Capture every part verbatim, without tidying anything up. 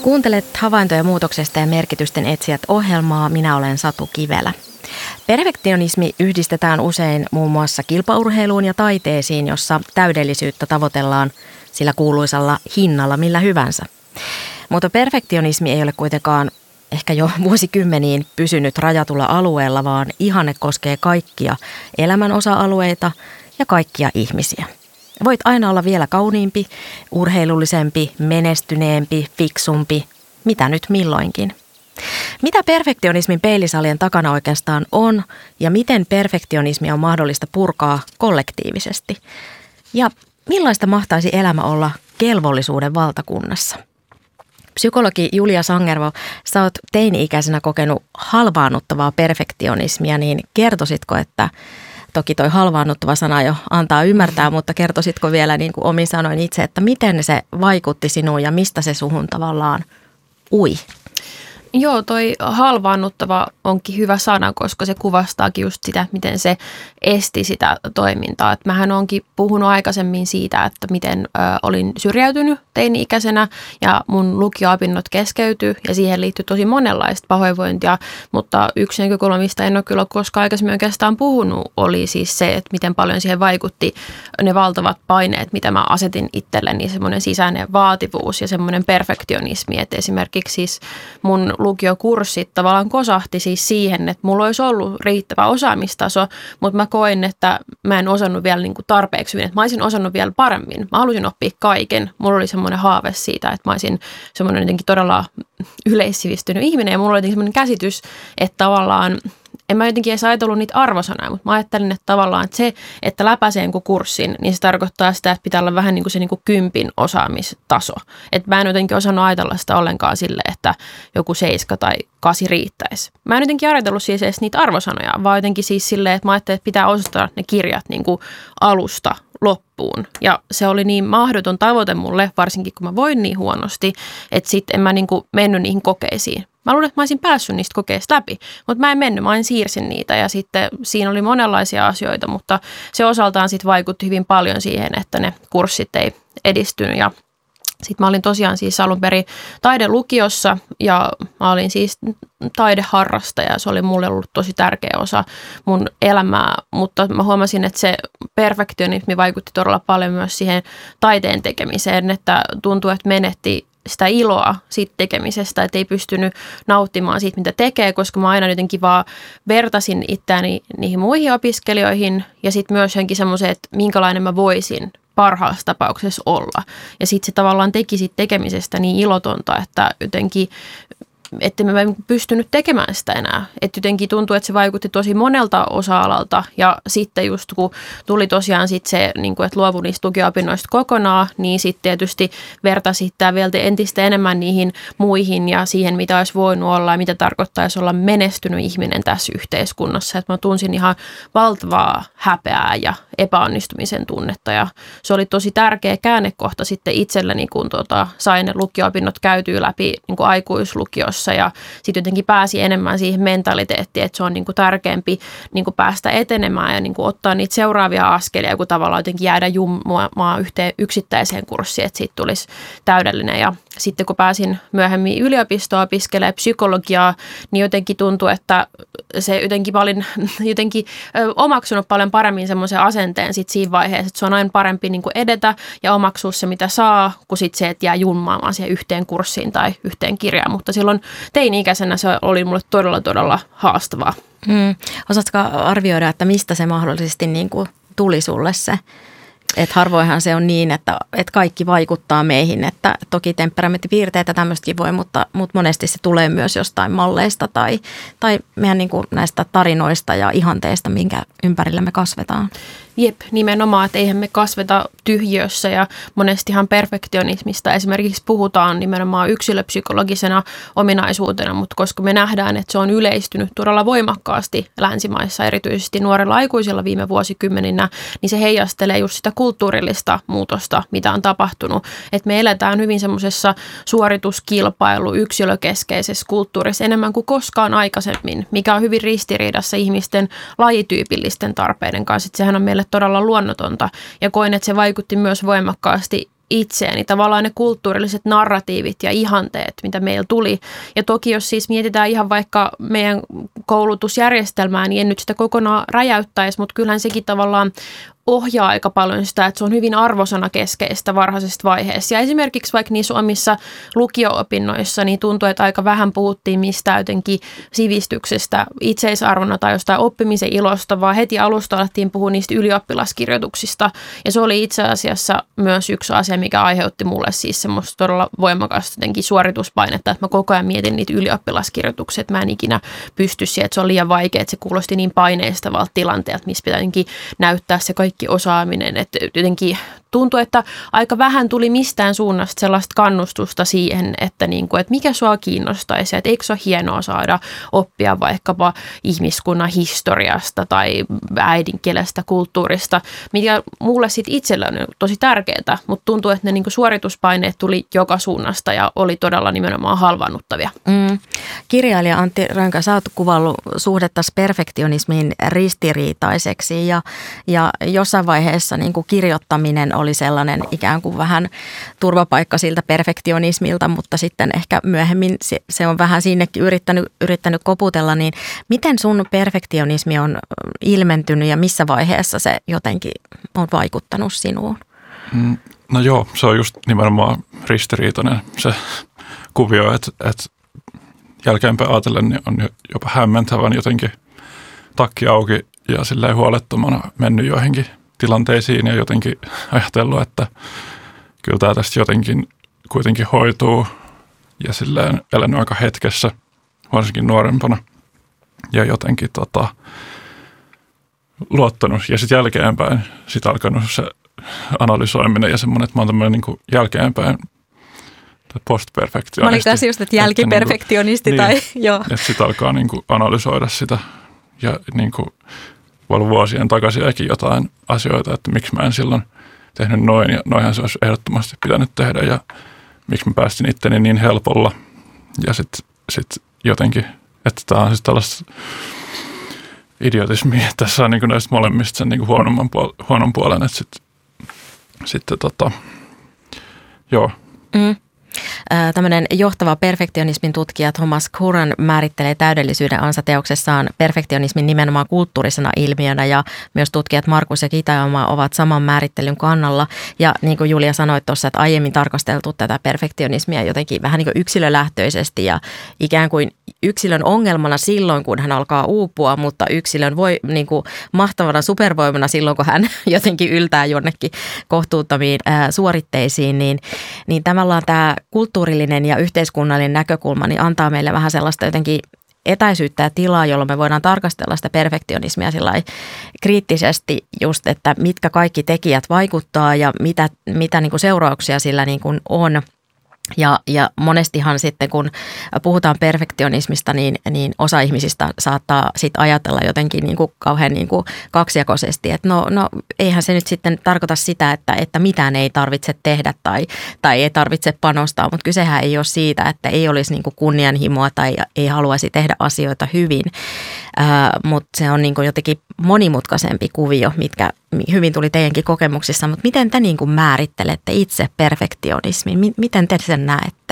Kuuntelet havaintoja muutoksesta ja merkitysten etsijät ohjelmaa. Minä olen Satu Kivelä. Perfektionismi yhdistetään usein muun muassa kilpaurheiluun ja taiteisiin, jossa täydellisyyttä tavoitellaan sillä kuuluisalla hinnalla millä hyvänsä. Mutta perfektionismi ei ole kuitenkaan ehkä jo vuosikymmeniin pysynyt rajatulla alueella, vaan ihanne koskee kaikkia elämän osa-alueita ja kaikkia ihmisiä. Voit aina olla vielä kauniimpi, urheilullisempi, menestyneempi, fiksumpi, mitä nyt milloinkin. Mitä perfektionismin peilisalien takana oikeastaan on ja miten perfektionismia on mahdollista purkaa kollektiivisesti? Ja millaista mahtaisi elämä olla kelvollisuuden valtakunnassa? Psykologi Julia Sangervo, sä oot teini-ikäisenä kokenut halvaannuttavaa perfektionismia, niin kertoisitko, että toki toi halvaannuttava sana jo antaa ymmärtää, mutta kertoisitko vielä niin kuin omin sanoin itse, että miten se vaikutti sinuun ja mistä se suhun tavallaan ui? Joo, toi halvaannuttava onkin hyvä sana, koska se kuvastaakin just sitä, miten se esti sitä toimintaa. Et mähän onkin puhunut aikaisemmin siitä, että miten ö, olin syrjäytynyt teini-ikäisenä ja mun lukio-opinnot keskeytyi ja siihen liittyy tosi monenlaista pahoinvointia, mutta yksi näkökulma, mistä en ole kyllä koskaan aikaisemmin oikeastaan puhunut, oli siis se, että miten paljon siihen vaikutti ne valtavat paineet, mitä mä asetin itselleni, semmoinen sisäinen vaativuus ja semmoinen perfektionismi, että esimerkiksi siis mun lukiokurssit tavallaan kosahti siis siihen, että mulla olisi ollut riittävä osaamistaso, mutta mä koin, että mä en osannut vielä niin kuin tarpeeksi hyvin, että mä olisin osannut vielä paremmin. Mä halusin oppia kaiken. Mulla oli semmoinen haave siitä, että mä olisin semmoinen jotenkin todella yleissivistynyt ihminen ja mulla oli jotenkin semmoinen käsitys, että tavallaan en mä jotenkin edes ajatellut niitä arvosanoja, mutta mä ajattelin, että tavallaan että se, että läpäisee jonkun kurssin, niin se tarkoittaa sitä, että pitää olla vähän niin kuin se niin kuin kympin osaamistaso. Että mä en jotenkin osannut ajatella sitä ollenkaan sille, että joku seiska tai kasi riittäisi. Mä en jotenkin ajatellut siis edes niitä arvosanoja, vaan jotenkin siis silleen, että mä ajattelin, että pitää osata ne kirjat niin kuin alusta loppuun. Ja se oli niin mahdoton tavoite mulle, varsinkin kun mä voin niin huonosti, että sitten en mä niin kuin mennyt niihin kokeisiin. Mä luulen, että mä olisin päässyt niistä kokeista läpi, mutta mä en mennyt, mä en siirsin niitä ja sitten siinä oli monenlaisia asioita, mutta se osaltaan sitten vaikutti hyvin paljon siihen, että ne kurssit ei edistynyt ja sitten mä olin tosiaan siis alun perin taidelukiossa ja mä olin siis taideharrastaja. Se oli mulle ollut tosi tärkeä osa mun elämää, mutta mä huomasin, että se perfektionismi vaikutti todella paljon myös siihen taiteen tekemiseen, että tuntuu, että menetti sitä iloa siitä tekemisestä, että ei pystynyt nauttimaan siitä, mitä tekee, koska mä aina jotenkin vaan vertasin itseäni niihin muihin opiskelijoihin ja sitten myös johonkin semmoiseen, että minkälainen mä voisin parhaassa tapauksessa olla. Ja sitten se tavallaan teki siitä tekemisestä niin ilotonta, että jotenkin että mä en pystynyt tekemään sitä enää. Että jotenkin tuntuu, että se vaikutti tosi monelta osa-alalta ja sitten just kun tuli tosiaan sitten se, niin kuin, että luovun niistä lukio-opinnoista kokonaan, niin sitten tietysti vertasi tämä vielä entistä enemmän niihin muihin ja siihen, mitä olisi voinut olla ja mitä tarkoittaisi olla menestynyt ihminen tässä yhteiskunnassa. Että mä tunsin ihan valtavaa häpeää ja epäonnistumisen tunnetta ja se oli tosi tärkeä käännekohta sitten itselleni, kun tota, sain ne lukio-opinnot käytyä läpi niin kuin aikuislukiossa. Ja sitten jotenkin pääsi enemmän siihen mentaliteettiin, että se on niinku tärkeämpi niinku päästä etenemään ja niinku ottaa niitä seuraavia askelia, kun tavallaan jotenkin jäädä jummaa yhteen yksittäiseen kurssiin, että siitä tulisi täydellinen. Ja sitten kun pääsin myöhemmin yliopistoon opiskelemaan psykologiaa, niin jotenkin tuntui, että se jotenkin mä olin jotenkin omaksunut paljon paremmin semmoisen asenteen sit siinä vaiheessa, että se on aina parempi niinku edetä ja omaksua se, mitä saa, kuin sitten se, että jää jummaamaan siihen yhteen kurssiin tai yhteen kirjaan. Mutta silloin teini-ikäisenä se oli mulle todella, todella haastavaa. Mm. Osaatko arvioida, että mistä se mahdollisesti niin kuin tuli sulle se? Että harvoinhan se on niin, että, että kaikki vaikuttaa meihin, että toki temperamenttipiirteitä tämmöistäkin voi, mutta, mutta monesti se tulee myös jostain malleista tai, tai meidän niin kuin näistä tarinoista ja ihanteista, minkä ympärillä me kasvetaan. Jep, nimenomaan, että eihän me kasveta tyhjiössä ja monestihan perfektionismista esimerkiksi puhutaan nimenomaan yksilöpsykologisena ominaisuutena, mutta koska me nähdään, että se on yleistynyt todella voimakkaasti länsimaissa, erityisesti nuorilla aikuisilla viime vuosikymmeninä, niin se heijastelee just sitä kulttuurillista muutosta, mitä on tapahtunut. Että me eletään hyvin semmoisessa suorituskilpailu, yksilökeskeisessä kulttuurissa enemmän kuin koskaan aikaisemmin, mikä on hyvin ristiriidassa ihmisten lajityypillisten tarpeiden kanssa. Että sehän on meille todella luonnotonta ja koin, että se vaikutti myös voimakkaasti itseäni, tavallaan ne kulttuurilliset narratiivit ja ihanteet, mitä meillä tuli. Ja toki jos siis mietitään ihan vaikka meidän koulutusjärjestelmää, niin en nyt sitä kokonaan räjäyttäisi, mutta kyllähän sekin tavallaan ohjaa aika paljon sitä, että se on hyvin arvosanakeskeistä varhaisesta vaiheessa. Ja esimerkiksi vaikka niissä omissa lukio-opinnoissa, niin tuntuu, että aika vähän puhuttiin mistään jotenkin sivistyksestä, itseisarvona tai jostain oppimisen ilosta, vaan heti alusta alettiin puhua niistä ylioppilaskirjoituksista. Ja se oli itse asiassa myös yksi asia, mikä aiheutti mulle siis semmoista todella voimakasta jotenkin suorituspainetta, että mä koko ajan mietin niitä ylioppilaskirjoituksia, että mä en ikinä pysty siihen, että se on liian vaikea, että se kuulosti niin paineistavalta tilanteelta, missä pitää jotenkin näyttää se kaikki osaaminen, että jotenkin tuntuu, että aika vähän tuli mistään suunnasta sellaista kannustusta siihen, että, niin kuin, että mikä sua kiinnostaisi, että eikö se ole hienoa saada oppia vaikkapa ihmiskunnan historiasta tai äidinkielestä, kulttuurista, mikä mulle sitten itsellä on tosi tärkeää, mutta tuntuu, että ne niin kuin suorituspaineet tuli joka suunnasta ja oli todella nimenomaan halvaannuttavia. Mm. Kirjailija Antti Rönkä, sä oot kuvaillut suhdettasi perfektionismiin ristiriitaiseksi ja, ja jossain vaiheessa niin kuin kirjoittaminen oli sellainen ikään kuin vähän turvapaikka siltä perfektionismilta, mutta sitten ehkä myöhemmin se, se on vähän sinnekin yrittänyt, yrittänyt koputella, niin miten sun perfektionismi on ilmentynyt ja missä vaiheessa se jotenkin on vaikuttanut sinuun? No joo, se on just nimenomaan ristiriitainen se kuvio, että, että jälkeenpäin ajatellen niin on jopa hämmentävän jotenkin takki auki ja silleen huolettomana mennyt joihinkin tilanteisiin ja jotenkin ajatellut, että kyllä tämä tästä jotenkin kuitenkin hoituu ja silleen elänyt aika hetkessä, varsinkin nuorempana ja jotenkin tota, luottanut ja sitten jälkeenpäin sitten alkanut se analysoiminen ja semmoinen, että mä oon tämmöinen niin kuin jälkeenpäin postperfektionisti. Mä olin tässä just, että jälkiperfektionisti että, tai niin, joo. Että sitten alkaa niin kuin analysoida sitä ja niin kuin voi olla vuosien takaisin jotain asioita, että miksi mä en silloin tehnyt noin ja noinhan se olisi ehdottomasti pitänyt tehdä ja miksi mä päästin itteni niin helpolla ja sitten sit jotenkin, että tämä on siis tällaista idiotismia, että tässä on niin kuin näistä molemmista sen niin kuin huonomman puol- huonon puolen, että sitten sit, tota, joo. Mm. Tämmöinen johtava perfektionismin tutkija Thomas Curran määrittelee täydellisyyden ansa-teoksessaan perfektionismin nimenomaan kulttuurisena ilmiönä ja myös tutkijat Markus ja Kitajama ovat saman määrittelyn kannalla. Ja niin kuin Julia sanoi tuossa, että aiemmin tarkasteltu tätä perfektionismia jotenkin vähän niin kuin yksilölähtöisesti ja ikään kuin yksilön ongelmana silloin, kun hän alkaa uupua, mutta yksilön voi niin kuin mahtavana supervoimana silloin, kun hän jotenkin yltää jonnekin kohtuuttomiin ää, suoritteisiin, niin, niin tavallaan tämä kulttuurillinen ja yhteiskunnallinen näkökulma niin antaa meille vähän sellaista jotenkin etäisyyttä ja tilaa, jolloin me voidaan tarkastella sitä perfektionismia sillai kriittisesti just, että mitkä kaikki tekijät vaikuttaa ja mitä, mitä niin kuin seurauksia sillä niin kuin on. Ja, ja monestihan sitten, kun puhutaan perfektionismista, niin, niin osa ihmisistä saattaa sitten ajatella jotenkin niin kuin kauhean niin kuin kaksijakoisesti, että no, no eihän se nyt sitten tarkoita sitä, että, että mitään ei tarvitse tehdä tai, tai ei tarvitse panostaa, mutta kysehän ei ole siitä, että ei olisi niin kuin kunnianhimoa tai ei haluaisi tehdä asioita hyvin, äh, mutta se on niin kuin jotenkin monimutkaisempi kuvio, mitkä hyvin tuli teidänkin kokemuksissa, mutta miten te niin kuin määrittelette itse perfektionismin? Miten te sen näette?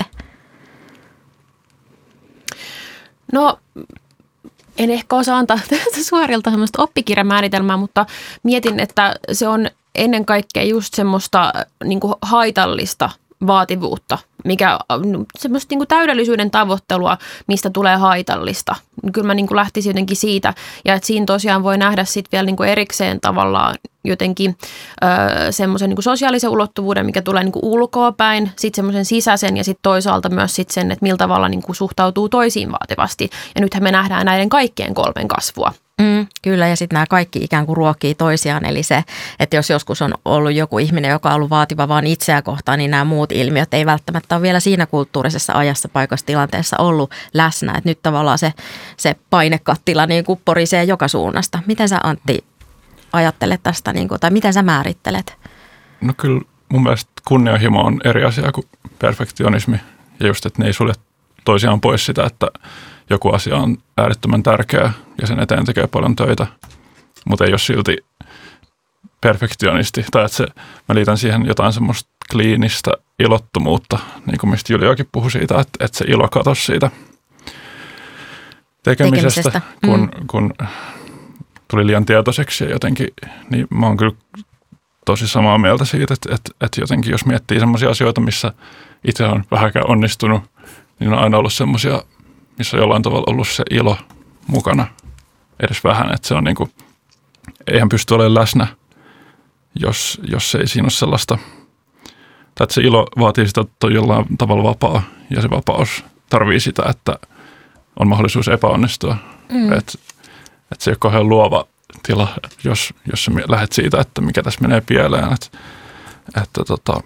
No, en ehkä osaa antaa suorilta semmoista oppikirjamääritelmää, mutta mietin, että se on ennen kaikkea just semmoista niin kuin haitallista vaativuutta, mikä semmoista niin kuin täydellisyyden tavoittelua, mistä tulee haitallista. Kyllä mä niin kuin lähtisin jotenkin siitä, ja että siinä tosiaan voi nähdä sitten vielä niin kuin erikseen tavallaan jotenkin öö, semmoisen niin kuin sosiaalisen ulottuvuuden, mikä tulee niin kuin ulkoa päin, sitten semmoisen sisäisen ja sitten toisaalta myös sit sen, että millä tavalla niin kuin suhtautuu toisiin vaativasti. Ja nythän me nähdään näiden kaikkien kolmen kasvua. Mm, kyllä, ja sitten nämä kaikki ikään kuin ruokkii toisiaan, eli se, että jos joskus on ollut joku ihminen, joka on ollut vaativa vaan itseä kohtaan, niin nämä muut ilmiöt ei välttämättä ole vielä siinä kulttuurisessa ajassa, paikassa, tilanteessa ollut läsnä, että nyt tavallaan se, se painekattila niin kuin porisee joka suunnasta. Miten sä, Antti, ajattelet tästä, niin kuin, tai miten sä määrittelet? No kyllä mun mielestä kunnianhimo on eri asia kuin perfektionismi, ja just, että ne ei sulje toisiaan pois sitä, että joku asia on äärettömän tärkeä ja sen eteen tekee paljon töitä, mutta ei ole silti perfektionisti, tai että se, mä liitän siihen jotain semmoista kliinistä ilottomuutta, niin kuin mistä Juliakin puhui siitä, että, että se ilo katosi siitä tekemisestä, tekemisestä. Kun, mm. kun tuli liian tietoiseksi ja jotenkin, niin mä oon kyllä tosi samaa mieltä siitä, että, että, että jotenkin jos miettii semmoisia asioita, missä itse on vähänkään onnistunut, niin on aina ollut semmoisia, missä on jollain tavalla ollut se ilo mukana edes vähän, että se on niin kuin, eihän pysty olemaan läsnä, jos, jos ei siinä ole sellaista, tai että se ilo vaatii sitä, että on jollain tavalla vapaa, ja se vapaus tarvii sitä, että on mahdollisuus epäonnistua. Mm. Että et se ei ole kauhean luova tila, jos, jos sä lähdet siitä, että mikä tässä menee pieleen. Että, että tota,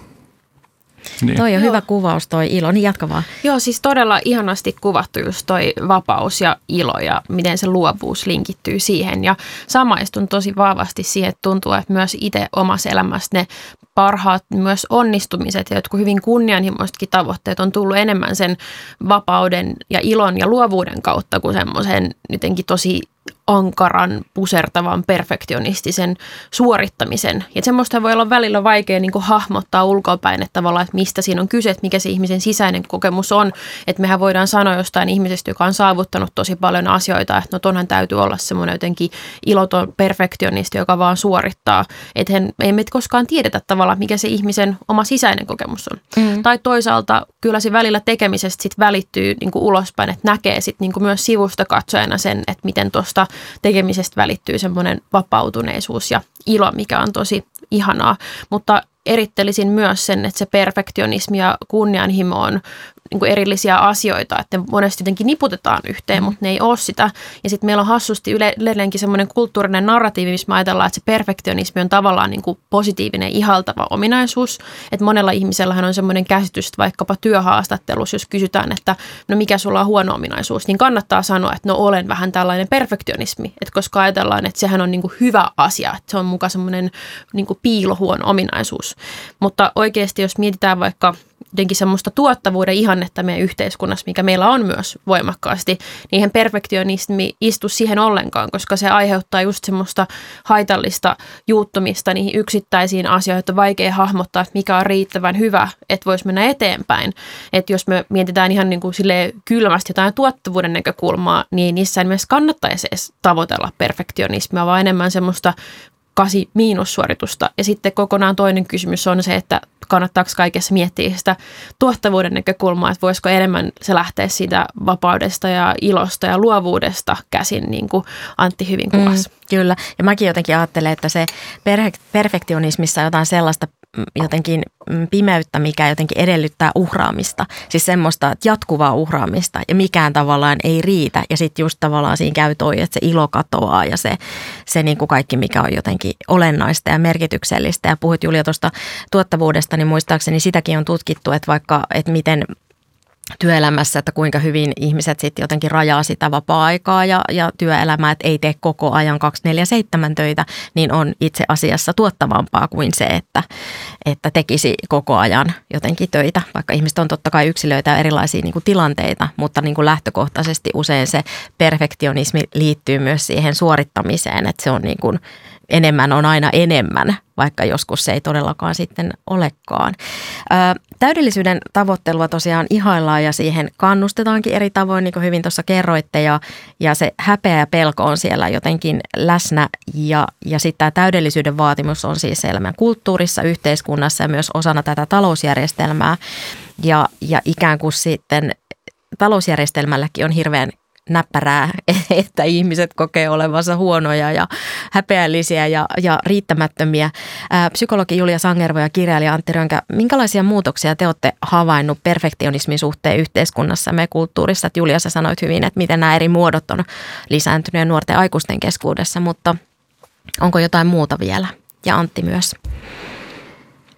niin. Toi on Joo. hyvä kuvaus, toi ilo. Niin jatka vaan. Joo, siis todella ihanasti kuvattu just toi vapaus ja ilo ja miten se luovuus linkittyy siihen. Ja samaistun tosi vahvasti siihen, että tuntuu, että myös itse omassa elämässä ne parhaat myös onnistumiset ja jotkut hyvin kunnianhimoisetkin tavoitteet on tullut enemmän sen vapauden ja ilon ja luovuuden kautta kuin semmoisen jotenkin tosi ankaran, pusertavan, perfektionistisen suorittamisen. Ja semmoista voi olla välillä vaikea niin kuin hahmottaa ulkoapäin, että tavallaan, että mistä siinä on kyse, että mikä se ihmisen sisäinen kokemus on. Että mehän voidaan sanoa jostain ihmisestä, joka on saavuttanut tosi paljon asioita, että no tonhan täytyy olla semmoinen jotenkin iloton perfektionisti, joka vaan suorittaa. Että hän, ei me koskaan tiedetä tavallaan, mikä se ihmisen oma sisäinen kokemus on. Mm. Tai toisaalta kyllä se välillä tekemisestä sit välittyy niin kuin ulospäin, että näkee sit niin kuin myös sivusta katsojana sen, että miten tuosta tekemisestä välittyy semmoinen vapautuneisuus ja ilo, mikä on tosi ihanaa. Mutta erittelisin myös sen, että se perfektionismi ja kunnianhimo on niin kuin erillisiä asioita, että ne monesti jotenkin niputetaan yhteen, mutta ne ei ole sitä. Ja sitten meillä on hassusti edelleenkin semmoinen kulttuurinen narratiivi, missä me ajatellaan, että se perfektionismi on tavallaan niin kuin positiivinen, ihaltava ominaisuus. Että monella ihmisellähän on semmoinen käsitys, että vaikkapa työhaastattelussa, jos kysytään, että no mikä sulla on huono ominaisuus, niin kannattaa sanoa, että no olen vähän tällainen perfektionismi. Että koska ajatellaan, että sehän on niin kuin hyvä asia, että se on mukaan semmoinen niin kuin piilohuono ominaisuus. Mutta oikeasti, jos mietitään vaikka jotenkin semmoista tuottavuuden ihannetta meidän yhteiskunnassa, mikä meillä on myös voimakkaasti, niin eihän perfektionismi istu siihen ollenkaan, koska se aiheuttaa just semmoista haitallista juuttumista niihin yksittäisiin asioihin, että on vaikea hahmottaa, että mikä on riittävän hyvä, että voisi mennä eteenpäin. Että jos me mietitään ihan niin kuin silleen kylmästi jotain tuottavuuden näkökulmaa, niin niissä ei myös kannattaisi edes tavoitella perfektionismia, vaan enemmän semmoista kasi miinussuoritusta. Ja sitten kokonaan toinen kysymys on se, että kannattaako kaikessa miettiä sitä tuottavuuden näkökulmaa, että voisiko enemmän se lähteä siitä vapaudesta ja ilosta ja luovuudesta käsin, niin kuin Antti hyvin kuvasi. Mm, kyllä. Ja mäkin jotenkin ajattelen, että se perfektionismissa on jotain sellaista jotenkin pimeyttä, mikä jotenkin edellyttää uhraamista. Siis semmoista jatkuvaa uhraamista ja mikään tavallaan ei riitä. Ja sitten just tavallaan siinä käy toi, että se ilo katoaa ja se, se niin kuin kaikki, mikä on jotenkin olennaista ja merkityksellistä. Ja puhuit Julia tuosta tuottavuudesta, niin muistaakseni sitäkin on tutkittu, että vaikka, että miten työelämässä, että kuinka hyvin ihmiset sitten jotenkin rajaa sitä vapaa-aikaa ja, ja työelämää, että ei tee koko ajan kaksikymmentäneljä seitsemän töitä, niin on itse asiassa tuottavampaa kuin se, että, että tekisi koko ajan jotenkin töitä. Vaikka ihmiset on totta kai yksilöitä ja erilaisia niin kuin tilanteita, mutta niin kuin lähtökohtaisesti usein se perfektionismi liittyy myös siihen suorittamiseen, että se on niin kuin enemmän on aina enemmän, vaikka joskus se ei todellakaan sitten olekaan. Ö, täydellisyyden tavoittelua tosiaan ihaillaan ja siihen kannustetaankin eri tavoin, niin kuin hyvin tuossa kerroitte, ja, ja se häpeä ja pelko on siellä jotenkin läsnä, ja, ja sitten tämä täydellisyyden vaatimus on siis siellä meidän kulttuurissa, yhteiskunnassa ja myös osana tätä talousjärjestelmää, ja, ja ikään kuin sitten talousjärjestelmälläkin on hirveän näppärää, että ihmiset kokee olevansa huonoja ja häpeällisiä ja, ja riittämättömiä. Ää, psykologi Julia Sangervo ja kirjailija Antti Rönkä, minkälaisia muutoksia te olette havainnut perfektionismin suhteen yhteiskunnassa ja kulttuurissa? Että Julia, sä sanoit hyvin, että miten nämä eri muodot on lisääntyneet nuorten aikuisten keskuudessa, mutta onko jotain muuta vielä? Ja Antti myös.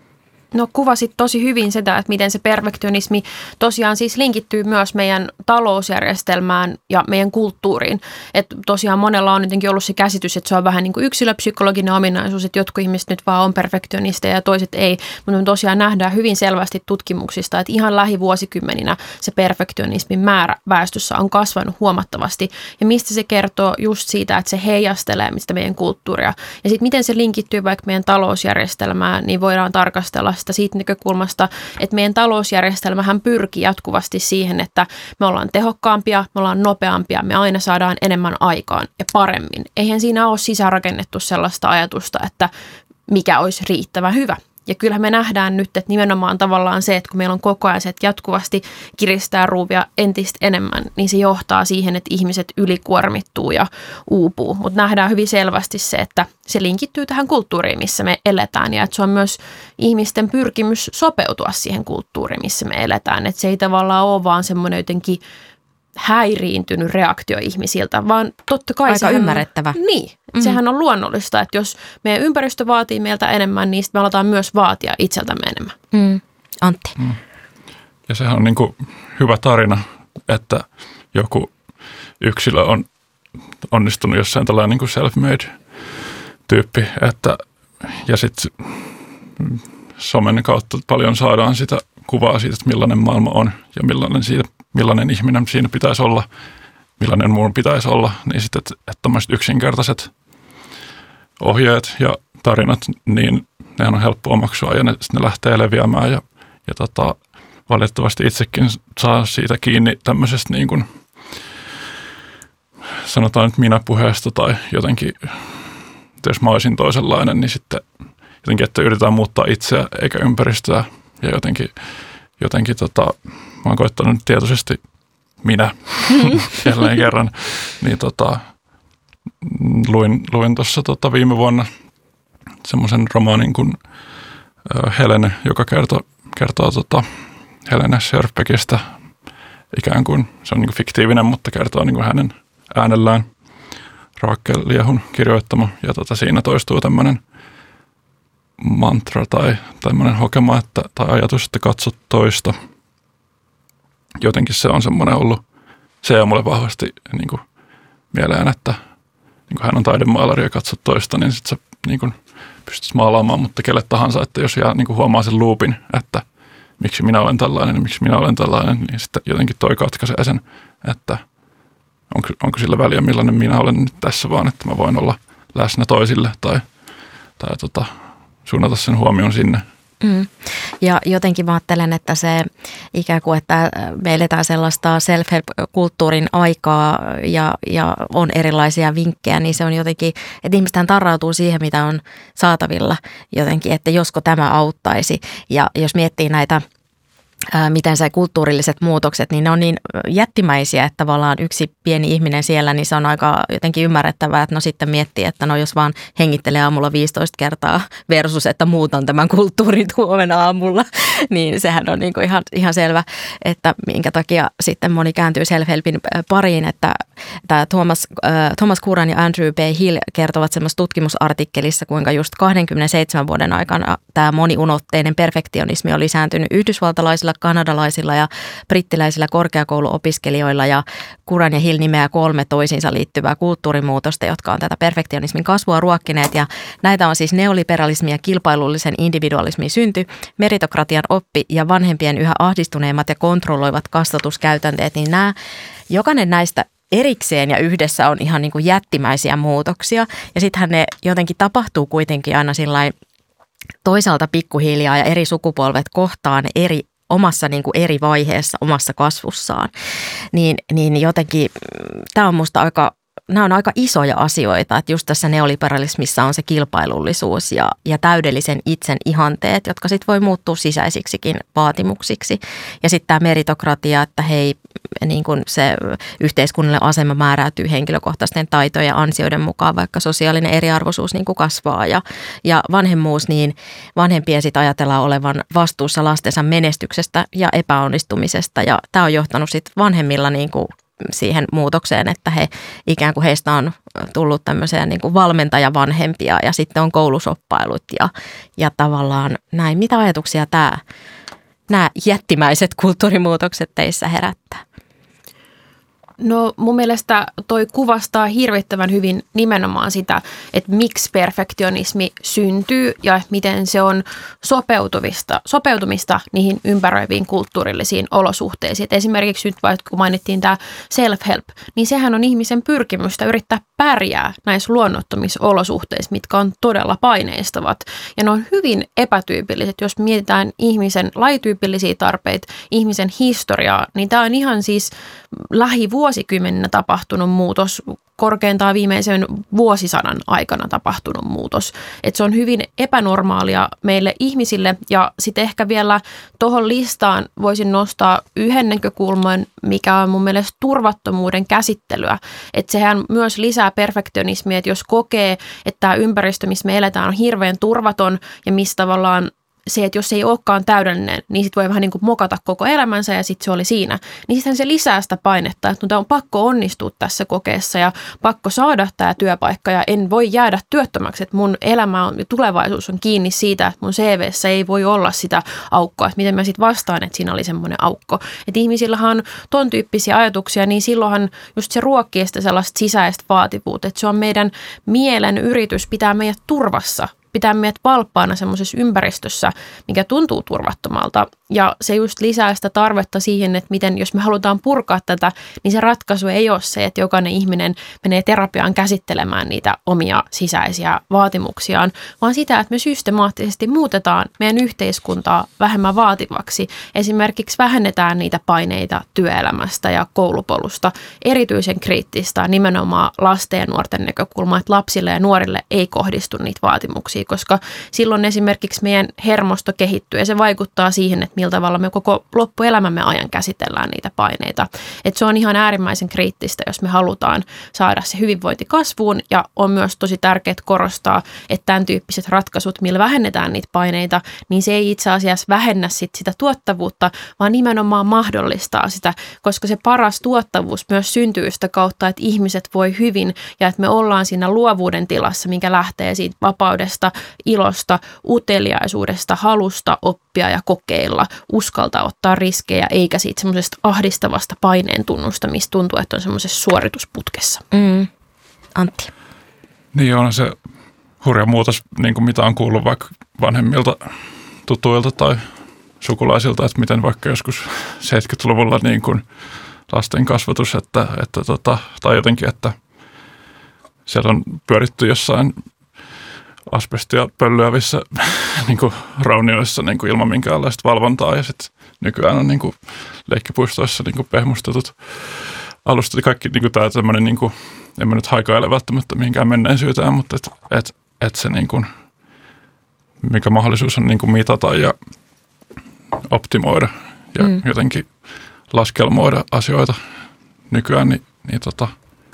No kuvasit tosi hyvin sitä, että miten se perfektionismi tosiaan siis linkittyy myös meidän talousjärjestelmään ja meidän kulttuuriin. Että tosiaan monella on jotenkin ollut se käsitys, että se on vähän niin kuin yksilöpsykologinen ominaisuus, että jotkut ihmiset nyt vaan on perfektionisteja ja toiset ei. Mutta me tosiaan nähdään hyvin selvästi tutkimuksista, että ihan lähivuosikymmeninä se perfektionismin määrä väestössä on kasvanut huomattavasti. Ja mistä se kertoo just siitä, että se heijastelee sitä meidän kulttuuria. Ja sitten miten se linkittyy vaikka meidän talousjärjestelmään, niin voidaan tarkastella sitä siitä näkökulmasta, että meidän talousjärjestelmähän pyrkii jatkuvasti siihen, että me ollaan tehokkaampia, me ollaan nopeampia, me aina saadaan enemmän aikaan ja paremmin. Eihän siinä ole sisäänrakennettu sellaista ajatusta, että mikä olisi riittävän hyvä. Ja kyllähän me nähdään nyt, että nimenomaan tavallaan se, että kun meillä on koko ajan se, että jatkuvasti kiristää ruuvia entistä enemmän, niin se johtaa siihen, että ihmiset ylikuormittuu ja uupuu. Mutta nähdään hyvin selvästi se, että se linkittyy tähän kulttuuriin, missä me eletään ja että se on myös ihmisten pyrkimys sopeutua siihen kulttuuriin, missä me eletään. Että se ei tavallaan ole vaan semmoinen jotenkin häiriintynyt reaktio ihmisiltä, vaan totta kai aika ymmärrettävä. On, niin, mm-hmm. sehän on luonnollista, että jos meidän ympäristö vaatii meiltä enemmän, niin me aletaan myös vaatia itseltämme enemmän. Mm. Antti. Mm. Ja sehän on niin kuin hyvä tarina, että joku yksilö on onnistunut jossain tällainen niin kuin self-made tyyppi, että ja sitten somen kautta paljon saadaan sitä kuvaa siitä, että millainen maailma on ja millainen, siitä, millainen ihminen siinä pitäisi olla, millainen muun pitäisi olla, niin sitten, että, että tämmöiset yksinkertaiset ohjeet ja tarinat, niin nehän on helppo omaksua ja ne, ne lähtee leviämään ja, ja tota, valitettavasti itsekin saa siitä kiinni tämmöisestä niin kuin, sanotaan nyt minä-puheesta tai jotenkin, jos mä olisin toisenlainen, niin sitten jotenkin, että yritetään muuttaa itseä eikä ympäristöä ja jotenkin, jotenkin tota, mä oon koittanut tietoisesti minä jälleen kerran, niin tota, luin, luin tuossa tota viime vuonna semmoisen romaanin kuin Helene, joka kertoo, kertoo tota Helene Sjörbäckistä ikään kuin, se on niin kuin fiktiivinen, mutta kertoo niin kuin hänen äänellään Raakel Liehun kirjoittama. Ja tota, siinä toistuu tämmöinen mantra tai tämmöinen hokema, että, tai ajatus, että katso toista. Jotenkin se on semmoinen ollut, se on mulle vahvasti niin kuin mieleen, että niin kuin hän on taidemaalari ja katso toista, niin sitten sä niin kuin pystyt maalaamaan, mutta kelle tahansa, että jos jää, niin kuin huomaa sen loopin, että miksi minä olen tällainen ja miksi minä olen tällainen, niin sitten jotenkin toi katkaisee sen, että onko, onko sillä väliä, millainen minä olen nyt tässä, vaan että mä voin olla läsnä toisille tai, tai tota, suunnata sen huomion sinne. Mm. Ja jotenkin mä ajattelen, että se ikään kuin, että me eletään sellaista self-help-kulttuurin aikaa ja, ja on erilaisia vinkkejä, niin se on jotenkin, että ihmistään tarrautuu siihen, mitä on saatavilla jotenkin, että josko tämä auttaisi. Ja jos miettii näitä, ää, miten se kulttuurilliset muutokset, niin ne on niin jättimäisiä, että tavallaan yksi pieni ihminen siellä, niin se on aika jotenkin ymmärrettävää, että no sitten miettii, että no jos vaan hengittelee aamulla viisitoista kertaa versus, että muutan tämän kulttuurin huomenna aamulla, niin sehän on niin kuin ihan, ihan selvä, että minkä takia sitten moni kääntyy self-helpin pariin, että tämä Thomas, äh, Thomas Curran ja Andrew B. Hill kertovat semmoisessa tutkimusartikkelissa, kuinka just kaksikymmentäseitsemän vuoden aikana tämä moniulotteinen perfektionismi on lisääntynyt yhdysvaltalaisilla, kanadalaisilla ja brittiläisillä korkeakouluopiskelijoilla, ja Curran ja Hill nimeää kolme toisiinsa liittyvää kulttuurimuutosta, jotka on tätä perfektionismin kasvua ruokkineet, ja näitä on siis neoliberalismi ja kilpailullisen individualismin synty, meritokratian oppi ja vanhempien yhä ahdistuneemmat ja kontrolloivat kasvatuskäytänteet, niin nämä, jokainen näistä erikseen ja yhdessä on ihan niin kuin jättimäisiä muutoksia, ja sittenhän ne jotenkin tapahtuu kuitenkin aina sillain toisaalta pikkuhiljaa ja eri sukupolvet kohtaan eri omassa niin kuin eri vaiheessa omassa kasvussaan, niin, niin jotenkin tämä on musta aika, nämä on aika isoja asioita, että just tässä neoliberalismissa on se kilpailullisuus ja, ja täydellisen itsen ihanteet, jotka sitten voi muuttua sisäisiksikin vaatimuksiksi. Ja sitten tämä meritokratia, että hei, niin kuin se yhteiskunnallinen asema määräytyy henkilökohtaisten taitojen ja ansioiden mukaan, vaikka sosiaalinen eriarvoisuus niin kuin kasvaa. Ja, ja vanhemmuus, niin vanhempien sitten ajatellaan olevan vastuussa lastensa menestyksestä ja epäonnistumisesta. Ja tämä on johtanut sitten vanhemmilla niin kuin siihen muutokseen, että he ikään kuin heistä on tullut tämmöisiä niin kuin valmentajavanhempia ja sitten on koulusoppailut ja, ja tavallaan näin. Mitä ajatuksia tämä, nämä jättimäiset kulttuurimuutokset teissä herättää? No mun mielestä toi kuvastaa hirvittävän hyvin nimenomaan sitä, että miksi perfektionismi syntyy ja miten se on sopeutuvista, sopeutumista niihin ympäröiviin kulttuurillisiin olosuhteisiin. Et esimerkiksi nyt vaikka kun mainittiin tämä self-help, niin sehän on ihmisen pyrkimystä yrittää pärjää näissä luonnottomissa olosuhteissa, mitkä on todella paineistavat. Ja ne on hyvin epätyypilliset. Jos mietitään ihmisen lajityypillisiä tarpeita, ihmisen historiaa, niin tämä on ihan siis lähivuosikymmeninä tapahtunut muutos, korkeintaan viimeisen vuosisadan aikana tapahtunut muutos. Et se on hyvin epänormaalia meille ihmisille ja sitten ehkä vielä tuohon listaan voisin nostaa yhden näkökulman, mikä on mun mielestä turvattomuuden käsittelyä. Että sehän myös lisää perfektionismia, että jos kokee, että tämä ympäristö, missä me eletään, on hirveän turvaton ja missä tavallaan se, että jos se ei olekaan täydellinen, niin sitten voi vähän niin kuin mokata koko elämänsä ja sitten se oli siinä. Niin sitten se lisää sitä painetta, että on pakko onnistua tässä kokeessa ja pakko saada tämä työpaikka ja en voi jäädä työttömäksi, että mun elämä on, tulevaisuus on kiinni siitä, että mun C V:ssä ei voi olla sitä aukkoa, että miten mä sitten vastaan, että siinä oli semmoinen aukko. Että ihmisillähän on ton tyyppisiä ajatuksia, niin silloinhan just se ruokkii sitä sellaista sisäistä vaativuutta, että se on meidän mielen yritys pitää meidät turvassa. Pitää meidät valppaana semmoisessa ympäristössä, mikä tuntuu turvattomalta. Ja se just lisää sitä tarvetta siihen, että miten, jos me halutaan purkaa tätä, niin se ratkaisu ei ole se, että jokainen ihminen menee terapiaan käsittelemään niitä omia sisäisiä vaatimuksiaan, vaan sitä, että me systemaattisesti muutetaan meidän yhteiskuntaa vähemmän vaativaksi. Esimerkiksi vähennetään niitä paineita työelämästä ja koulupolusta. Erityisen kriittistä nimenomaan lasten ja nuorten näkökulma, että lapsille ja nuorille ei kohdistu niitä vaatimuksia, koska silloin esimerkiksi meidän hermosto kehittyy ja se vaikuttaa siihen, että millä tavalla me koko loppuelämämme ajan käsitellään niitä paineita. Että se on ihan äärimmäisen kriittistä, jos me halutaan saada se hyvinvointi kasvuun ja on myös tosi tärkeää korostaa, että tämän tyyppiset ratkaisut, millä vähennetään niitä paineita, niin se ei itse asiassa vähennä sit sitä tuottavuutta, vaan nimenomaan mahdollistaa sitä, koska se paras tuottavuus myös syntyy sitä kautta, että ihmiset voi hyvin ja että me ollaan siinä luovuuden tilassa, mikä lähtee siitä vapaudesta, ilosta, uteliaisuudesta, halusta oppia ja kokeilla, uskaltaa ottaa riskejä, eikä siitä semmoisesta ahdistavasta paineen tunnusta, mistä tuntuu, että on semmoisessa suoritusputkessa. Mm. Antti. Niin on se hurja muutos, niin kuin mitä on kuullut vaikka vanhemmilta tutuilta tai sukulaisilta, että miten vaikka joskus seitsemänkymmentäluvulla niin kuin lasten kasvatus, että, että tota, tai jotenkin, että siellä on pyöritty jossain asbestia pölyävissä niin kuin raunioissa niin kuin ilman minkäänlaista valvontaa ja sitten nykyään on niin kuin leikkipuistoissa niin kuin pehmustetut alustat. Kaikki niin kuin tämä tämmöinen, niin kuin, en mä nyt haikaile välttämättä mihinkään menneisyyteen, mutta että et, et se niin kuin, mikä mahdollisuus on niin kuin mitata ja optimoida ja mm. jotenkin laskelmoida asioita nykyään, niin, niin tota,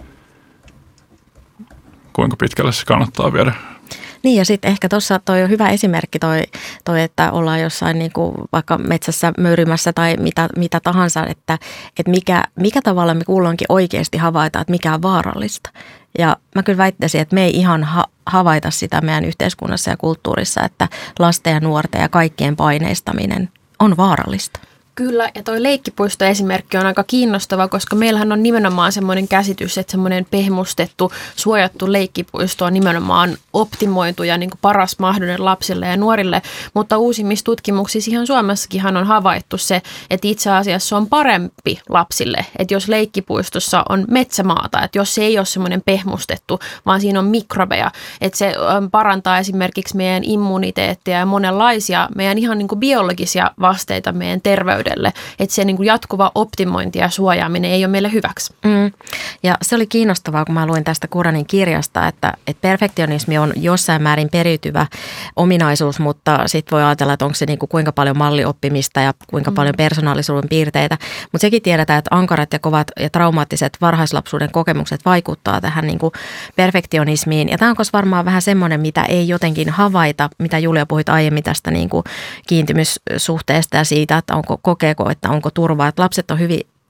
kuinka pitkälle se kannattaa viedä. Niin ja sitten ehkä tuossa toi on hyvä esimerkki toi, toi että ollaan jossain niinku vaikka metsässä möyrymässä tai mitä, mitä tahansa, että, että mikä, mikä tavalla me kulloinkin oikeasti havaitaan, että mikä on vaarallista. Ja mä kyllä väittäisin, että me ei ihan ha- havaita sitä meidän yhteiskunnassa ja kulttuurissa, että lasten ja nuorten ja kaikkien paineistaminen on vaarallista. Kyllä, ja toi leikkipuisto-esimerkki on aika kiinnostava, koska meillähän on nimenomaan semmoinen käsitys, että semmoinen pehmustettu, suojattu leikkipuisto on nimenomaan optimoitu ja niin kuin paras mahdollinen lapsille ja nuorille, mutta uusimmissa tutkimuksissa ihan Suomessakin on havaittu se, että itse asiassa se on parempi lapsille, että jos leikkipuistossa on metsämaata, että jos se ei ole semmoinen pehmustettu, vaan siinä on mikrobeja, että se parantaa esimerkiksi meidän immuniteettia ja monenlaisia meidän ihan niin kuin biologisia vasteita meidän terveydelle. Että se niin kuin jatkuva optimointi ja suojaaminen ei ole meille hyväksi. Mm. Ja se oli kiinnostavaa, kun mä luin tästä Kuranin kirjasta, että, että perfektionismi on jossain määrin periytyvä ominaisuus, mutta sitten voi ajatella, että onko se niin kuin kuinka paljon mallioppimista ja kuinka mm. paljon persoonallisuuden piirteitä. Mutta sekin tiedetään, että ankarat ja kovat ja traumaattiset varhaislapsuuden kokemukset vaikuttaa tähän niin kuin perfektionismiin. Ja tämä on varmaan vähän semmoinen, mitä ei jotenkin havaita, mitä Julia puhuit aiemmin tästä niin kuin kiintymyssuhteesta ja siitä, että onko kokeeko, että onko turvaa. Että lapset on hyvin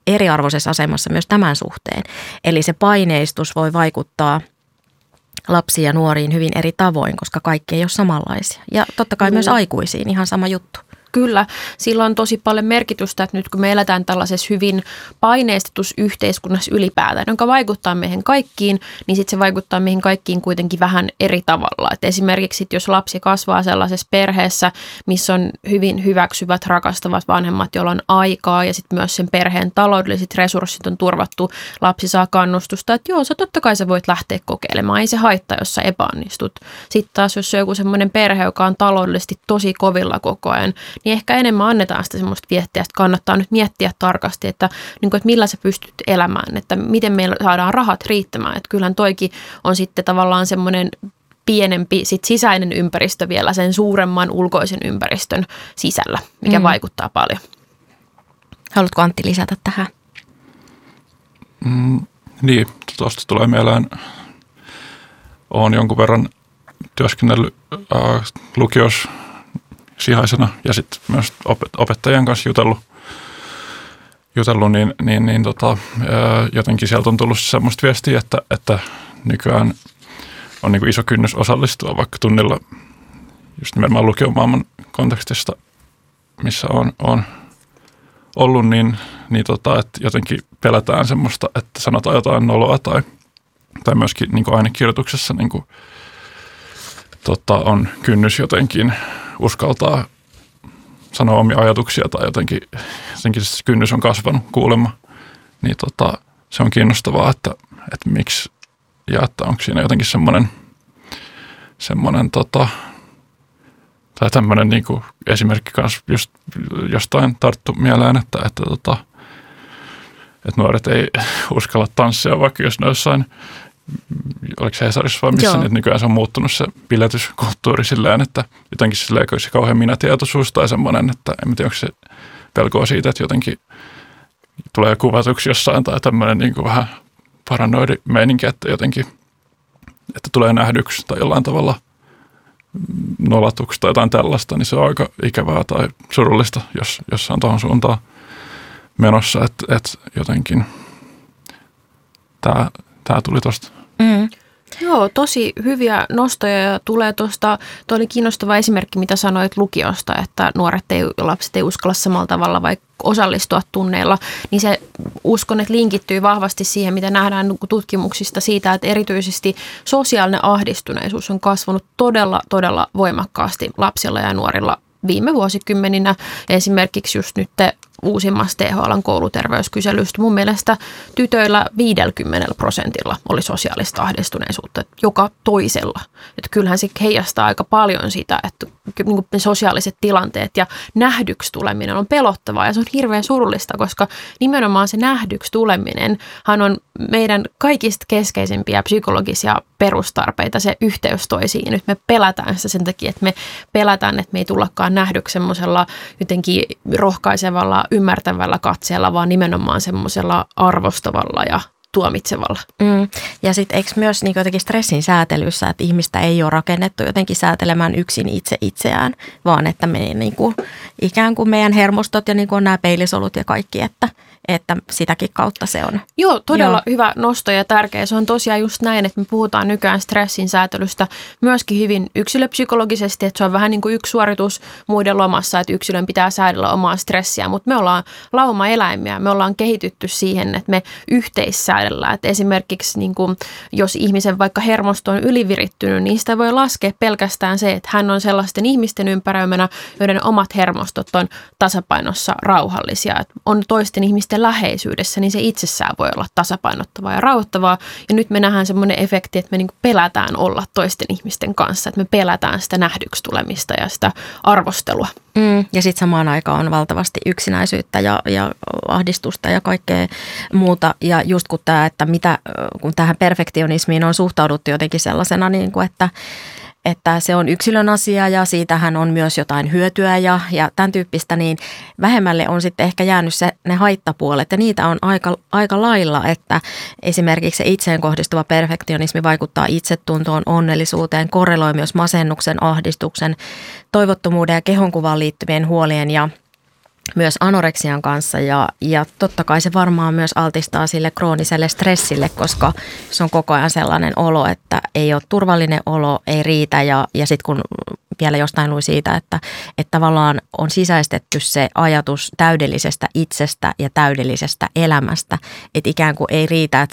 eriarvoisessa asemassa myös tämän suhteen. Eli se paineistus voi vaikuttaa lapsiin ja nuoriin hyvin eri tavoin, koska kaikki ei ole samanlaisia. Ja totta kai mm. myös aikuisiin ihan sama juttu. Kyllä, sillä on tosi paljon merkitystä, että nyt kun me eletään tällaisessa hyvin paineistetussa yhteiskunnassa ylipäätään, jonka vaikuttaa meihin kaikkiin, niin sitten se vaikuttaa meihin kaikkiin kuitenkin vähän eri tavalla. Et esimerkiksi jos lapsi kasvaa sellaisessa perheessä, missä on hyvin hyväksyvät, rakastavat vanhemmat, joilla on aikaa ja sitten myös sen perheen taloudelliset resurssit on turvattu, lapsi saa kannustusta, että joo, sä totta kai sä voit lähteä kokeilemaan, ei se haittaa, jos sä epäonnistut. Sitten taas, jos on joku semmoinen perhe, joka on taloudellisesti tosi kovilla koko ajan, niin ehkä enemmän annetaan sitä semmoista viestiä, että kannattaa nyt miettiä tarkasti, että, niin kuin, että millä sä pystyt elämään, että miten meillä saadaan rahat riittämään. Että kyllähän toikin on sitten tavallaan semmoinen pienempi sit sisäinen ympäristö vielä sen suuremman ulkoisen ympäristön sisällä, mikä mm. vaikuttaa paljon. Haluatko Antti lisätä tähän? Mm, niin, tuosta tulee mieleen, olen jonkun verran työskennellyt äh, lukiossa sijaisena ja sitten myös opettajien kanssa jutellut, jutellut niin, niin, niin tota, jotenkin sieltä on tullut semmoista viestiä, että, että nykyään on niin kuin iso kynnys osallistua vaikka tunnilla just nimenomaan lukiomaailman kontekstista, missä on, on ollut, niin, niin tota, että jotenkin pelätään semmoista, että sanotaan jotain noloa tai, tai myöskin niin kuin ainekirjoituksessa niin kuin, tota, on kynnys jotenkin uskaltaa sanoa omia ajatuksia tai jotenkin, jotenkin se kynnys on kasvanut kuulemma, niin tota, se on kiinnostavaa, että, että miksi ja että onko siinä jotenkin semmoinen, semmoinen tota, tai tämmöinen niin kuin esimerkki kanssa just jostain tarttu mieleen, että, että, tota, että nuoret ei uskalla tanssia, vaikka jos ne jossain, oliko se Hesarissa vai missä, niin nykyään se on muuttunut se biletyskulttuuri silleen, että jotenkin silleen, kun se kauhean minätietoisuus tai semmoinen, että en tiedä, onko se pelkoa siitä, että jotenkin tulee kuvatuksi jossain tai tämmöinen niin kuin vähän paranoidi meininki, että jotenkin, että tulee nähdyksi tai jollain tavalla nolatuksi tai jotain tällaista, niin se on aika ikävää tai surullista, jos, jos on tuohon suuntaan menossa, että, että jotenkin tämä, tämä tuli tuosta. Mm. Joo, tosi hyviä nostoja ja tulee tuosta, tuo oli kiinnostava esimerkki, mitä sanoit lukiosta, että nuoret ei, lapset ei uskalla samalla tavalla vaikka osallistua tunneilla, niin se uskon, että linkittyy vahvasti siihen, mitä nähdään tutkimuksista siitä, että erityisesti sosiaalinen ahdistuneisuus on kasvanut todella, todella voimakkaasti lapsilla ja nuorilla viime vuosikymmeninä. Esimerkiksi just nyt uusimmassa T H L:n kouluterveyskyselystä mun mielestä tytöillä viidelläkymmenellä prosentilla oli sosiaalista ahdistuneisuutta, joka toisella. Että kyllähän se heijastaa aika paljon sitä, että ne sosiaaliset tilanteet ja nähdyksi tuleminen on pelottavaa ja se on hirveän surullista, koska nimenomaan se nähdyksi tuleminenhan on meidän kaikista keskeisimpiä psykologisia perustarpeita, se yhteys toisiin. Nyt me pelätään sitä sen takia, että me pelätään, että me ei tullakaan nähdyksi semmoisella jotenkin rohkaisevalla, ymmärtävällä katseella, vaan nimenomaan semmoisella arvostavalla ja tuomitsevalla. Mm. Ja sitten eikö myös niin jotenkin stressin säätelyssä, että ihmistä ei ole rakennettu jotenkin säätelemään yksin itse itseään, vaan että me niin kuin, ikään kuin meidän hermostot ja niin kuin on nämä peilisolut ja kaikki, että, että sitäkin kautta se on. Joo, todella Joo. hyvä nosto ja tärkeä. Se on tosiaan just näin, että me puhutaan nykyään stressin säätelystä myöskin hyvin yksilöpsykologisesti, että se on vähän niin kuin yksi suoritus muiden lomassa, että yksilön pitää säädellä omaa stressiä, mutta me ollaan laumaeläimiä, me ollaan kehitytty siihen, että me yhteissäädellään. Että esimerkiksi niin kuin, jos ihmisen vaikka hermosto on ylivirittynyt, niin sitä voi laskea pelkästään se, että hän on sellaisten ihmisten ympäröimänä, joiden omat hermostot on tasapainossa rauhallisia. Että on toisten ihmisten läheisyydessä, niin se itsessään voi olla tasapainottavaa ja rauhoittavaa. Ja nyt me nähdään semmoinen efekti, että me niin kuin pelätään olla toisten ihmisten kanssa, että me pelätään sitä nähdyksi tulemista ja sitä arvostelua. Mm, ja sitten samaan aikaan on valtavasti yksinäisyyttä ja, ja ahdistusta ja kaikkea muuta. Ja just kun tämä, että mitä, kun tähän perfektionismiin on suhtauduttu jotenkin sellaisena, niin kuin että että se on yksilön asia ja siitähän on myös jotain hyötyä ja, ja tämän tyyppistä, niin vähemmälle on sitten ehkä jäänyt se, ne haittapuolet ja niitä on aika, aika lailla, että esimerkiksi se itseen kohdistuva perfektionismi vaikuttaa itsetuntoon, onnellisuuteen, korreloi myös masennuksen, ahdistuksen, toivottomuuden ja kehonkuvaan liittyvien huolien ja myös anoreksian kanssa ja, ja totta kai se varmaan myös altistaa sille krooniselle stressille, koska se on koko ajan sellainen olo, että ei ole turvallinen olo, ei riitä ja, ja sitten kun vielä jostain luin siitä, että, että tavallaan on sisäistetty se ajatus täydellisestä itsestä ja täydellisestä elämästä, että ikään kuin ei riitä, että